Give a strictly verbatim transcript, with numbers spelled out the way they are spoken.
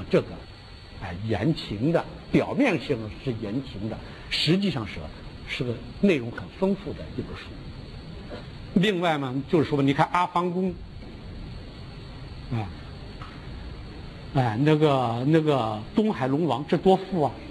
这个，哎，言情的，表面性是言情的，实际上是是个内容很丰富的一本书。另外嘛，就是说，你看阿房宫，啊，哎，那个那个东海龙王，这多富啊！